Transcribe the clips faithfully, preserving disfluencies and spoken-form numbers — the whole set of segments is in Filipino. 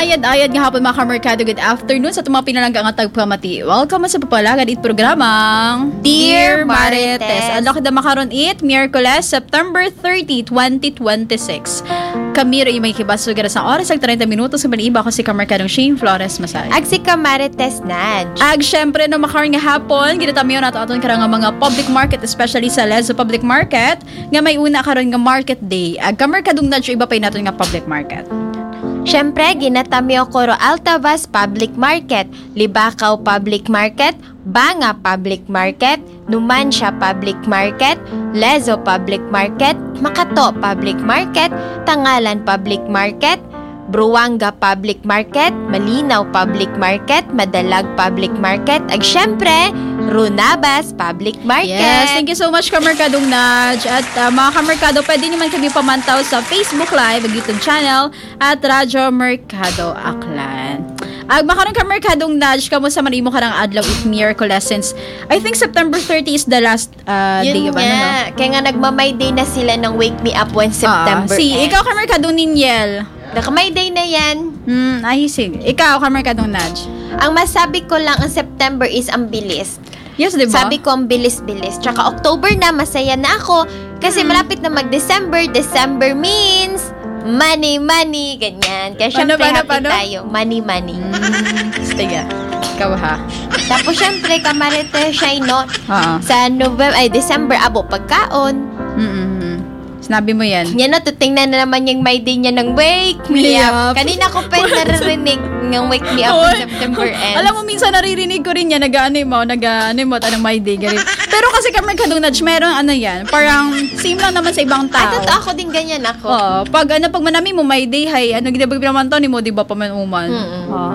Maayad-ayad nga hapon mga kamerkado. Good afternoon sa mga pinalangga nga tagpamati. Welcome sa papalagan it programang Dear Marites. Ang laki na makaroon it, Miyerkules, September thirtieth, twenty twenty-six. Kami rin may kibaso gara sa oras ag thirty minutos sa maniba ko si kamerkadong Shane Flores Masay. Ag si Kamarites Nadj. Ag syempre no makaroon nga hapon, ginatamiyo nato aton karang nga mga public market, especially sa Lezo Public Market, nga may una karon nga market day. Ag kamerkadong Nadj iba pa naton nga public market. Siyempre, ginatamyo ko ro Altavas Public Market, Libakaw Public Market, Banga Public Market, Numancia Public Market, Lezo Public Market, Makato Public Market, Tangalan Public Market, Bruanga Public Market, Malinaw Public Market, Madalag Public Market, ag syempre, Runabas Public Market. Yes, thank you so much kamerkadong Nadj. At uh, mga kamerkado, pwede naman kami pamantaw sa Facebook Live, YouTube channel, at Radyo Mercado Aklan. Ag makaroon kamerkadong Nadj, kamo sa manimo karang adlaw it Miyerkules, since I think September thirtieth is the last uh, day of ano, no? Kaya nga nagmamay day na sila ng Wake Me Up when September uh, Si, ends. ikaw kamerkadong Ninyel. Nakamay day na yan. Hmm, ay sige. Ikaw kamerkadong Nadj. Ang masabi ko lang, ang September is ang bilis. Yes, diba? Sabi ko ang bilis-bilis. Tsaka October na, masaya na ako. Kasi hmm. malapit na mag-December. December means money, money. Ganyan. Kaya syempre paano, happy paano? tayo. Money, money. Mm, sige. Ikaw ha? Tapos syempre, kamarete, shy no? Oo. Sa November, ay December, abo pagkaon. Mm-mm. Sinabi mo yan. Yan na, tutingnan na naman yung my day niya ng Wake Me Up. Up. Kanina ko pa naririnig ng Wake Me Up in September ends. Alam mo, minsan naririnig ko rin yan, nag-ano mo, nag-ano mo, anong my day, ganun. Pero kasi kamerkadong Nadj, meron ano yan, parang same lang naman sa ibang tao. Ay, totoo, ako din ganyan ako. Oo. Pag ano, pag manami mo, my day, hay, ano, ginabag naman to, ni mo, di ba, pamanuman. Mm-mm. Oo.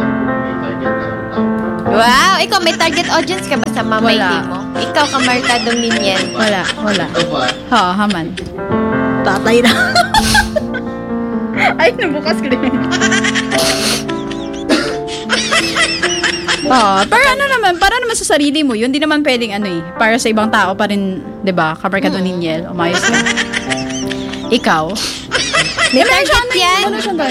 Wow, ikaw may target audience ka ba sa mamay Wala. day mo? Ikaw kamarkadong ninyan. Wala, wala. Oo, haman. Tatay na. Ay, nabukas ko rin. Oo, pero ano naman, para naman sa sarili mo, yun di naman pwedeng ano eh, para sa ibang tao pa rin, di ba, kamarkadong Hmm. Ninyel, umayos ka. Ikaw? May target yan. Ano siya ba?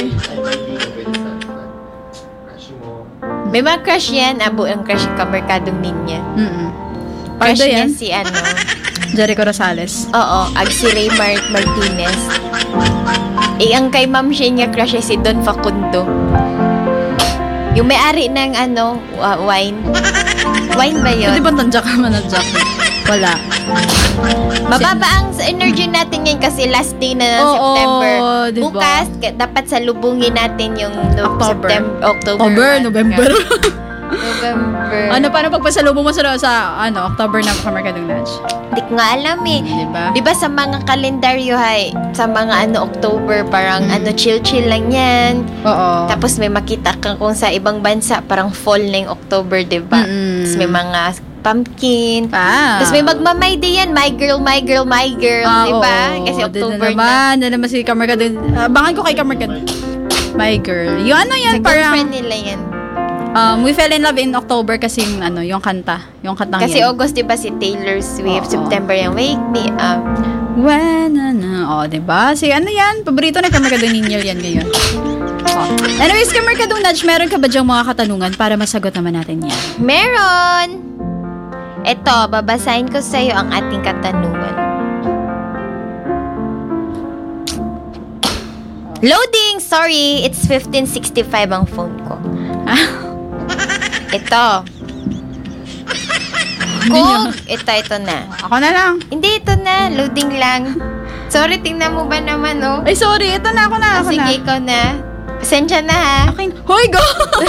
May mga crush yan. Abo ang crush yung kamarkadong ninya. Mm-mm. Crush Pardo niya yan? si ano. Jericho Rosales. Oo, ag si Ray Mar- Martinez. Eh, ang kay Ma'am Shane niya crush ay si Don Facundo. Yung may-ari ng ano, uh, wine. Wine ba yun? Hindi ba tanjak ka man nanjak? Wala. Mababa ang sa energy natin yan kasi last day na ng Oo, September. diba? Bukas, k- dapat salubungin natin yung no, October. September, October. October, one. November. November. Ano, paano pagpasalubong mo sa, sa ano, October na kamarkadong Nadj? Hindi ko nga alam eh. Di ba? Di ba sa mga kalendaryo hay, sa mga ano October, parang Mm. ano chill-chill lang yan. Oo. Tapos may makita kang kung sa ibang bansa, parang fall na yung October, di ba? Mm-mm. Tapos may mga pumpkin. Ah. Tapos may magmamay day yan, my girl, my girl, my girl, Ah, di ba? oo. Kasi Doon October na. naman, na. naman si kamarkadong, abangan ko kay kamarkadong. My girl. Yung ano Sa yan, parang, girlfriend nila yan. um, we fell in love in October kasi yung, ano, yung kanta. Yung kantang Kasi yan. August, di ba, si Taylor Swift. Oo. September yung Wake Me Up. When, ano, oh, diba? Si ano yan? Paborito na kamarkadong Ninyel yan ngayon. Oh. Anyways, kamarkadong Nadj, meron ka ba dyang mga katanungan para masagot naman natin yan? Meron! Eto, babasahin ko sa'yo ang ating katanungan. Loading! Sorry, it's fifteen sixty-five ang phone ko. Ito. Kung, ito, ito na. Ako na lang. Hindi, ito na. Loading lang. Sorry, tingnan mo ba naman, oh? Ay, sorry. Ito na, ako na, Ah, ako sige, na. ikaw na. Pasensya na, ha? Okay. Hoy, go!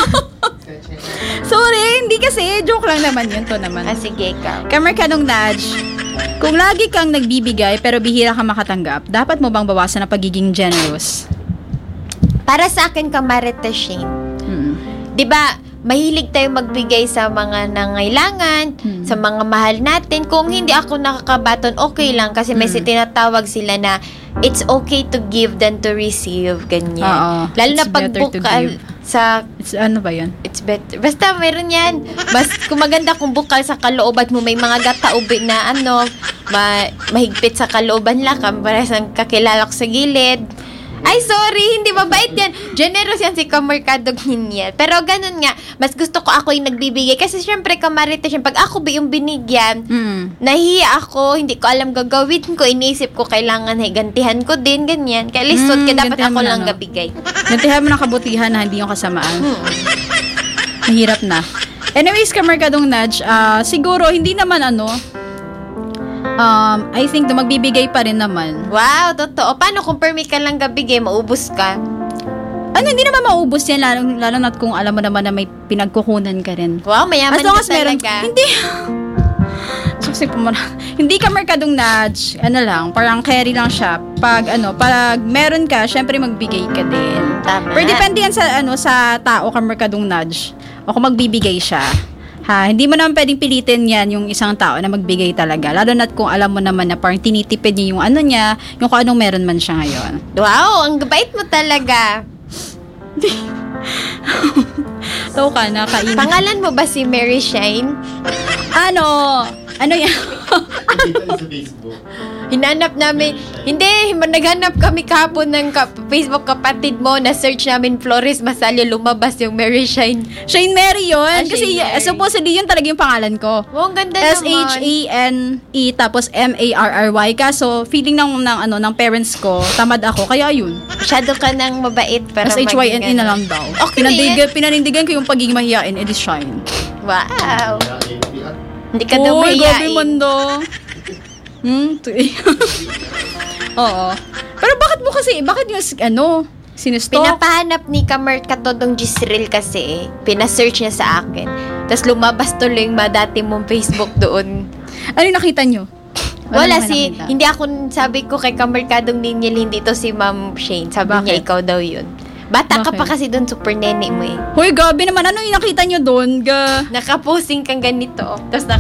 Sorry, hindi kasi. Joke lang naman yun. To naman. Ah, sige, ikaw. Kamarkadong Nadj, kung lagi kang nagbibigay pero bihira ka makatanggap, dapat mo bang bawasan ang pagiging generous? Para sa akin, Kamarete Shane, Hmm. di ba, mahilig tayo magbigay sa mga nangailangan, Hmm. sa mga mahal natin. Kung hindi ako nakakabaton, okay lang. Kasi may Hmm. tinatawag sila na it's okay to give than to receive. Ganyan. Oo. Lalo na It's pag better to bukal give. sa... It's ano ba yun? It's better. Basta meron yan. Mas kung maganda kung bukal sa kalooban mo, may mga gataubi na ano, ma, mahigpit sa kalooban lang, para sa kakilala ko sa gilid. Ay, sorry, hindi mabait yan. Generous yan si Kamerkadong Niniel. Pero ganun nga, mas gusto ko ako yung nagbibigay. Kasi syempre, kamarites yan. Pag ako ba yung binigyan, Mm. nahiya ako, hindi ko alam gagawin ko, iniisip ko, kailangan ay gantihan ko din, ganyan. Kaya lisod, Mm, kaya dapat gantihan ako mo na, lang no? gabigay. Gantihan mo ng kabutihan na hindi yung kasamaan. Hmm. Mahirap na. Anyways, Kamerkadong Nudge, ah, siguro, hindi naman ano, um, I think na magbibigay pa rin naman. Wow, totoo. Paano kung permi ka lang gabigay, maubos ka? Ano, hindi naman maubos yan, lalo, lalo na't kung alam mo naman na may pinagkukunan ka rin. Wow, mayaman As long ka as meron, talaga. hindi, susi po muna. Hindi ka Merkadong Nudge, ano lang, parang carry lang siya. Pag ano, pag meron ka, syempre magbigay ka din. Tama. Pero depende yan sa ano sa tao ka Merkadong Nudge. O kung magbibigay siya. Ha, hindi mo naman pwedeng pilitin yan yung isang tao na magbigay talaga. Lalo na't kung alam mo naman na parang tinitipid niya yung ano niya, yung kung anong meron man siya ngayon. Wow, ang bait mo talaga. Taw ka na, kain. Pangalan mo ba si Mary Shine? Ano? Ano yan? Nakita sa Facebook. Hinanap namin, hindi, naghanap kami kahapon ng ka- Facebook kapatid mo, na-search namin Flores Masalio, lumabas yung Mary Shine. Shane Mary yun. Ah, Kasi Shane Mary. supposedly yun talaga yung pangalan ko. Wow, ang ganda S naman. H A N E tapos M A R R Y. Kaso feeling ng ng ano ng parents ko, tamad ako kaya yun. Masyado ka nang mabait para S H Y N E maging na ano. lang daw. Okay Pinanindigan, pinanindigan ko yung pagiging mahihain, edi Shine. Wow. Kaya, eh, eh, Hindi ka daw Uy, grabe mahiyain. mundo. Hmm? Oo. Pero bakit mo kasi, bakit yung ano, sinustok? Pinapahanap ni Kamerkadong Gisril kasi, eh. Pina-search niya sa akin. Tapos lumabas tuloy yung mga dati mong Facebook doon. Ano yung nakita nyo? Wala naman si, nakita. hindi ako, sabi ko kay Kamerkadong Niniel, hindi to si Ma'am Shane. Sabi Bakit? niya, ikaw daw yun. Bata ka Bakit? pa kasi doon, super nene mo eh. Hoy, gabi naman. Ano yung nakita nyo doon? Ga... Nakaposing kang ganito. Tapos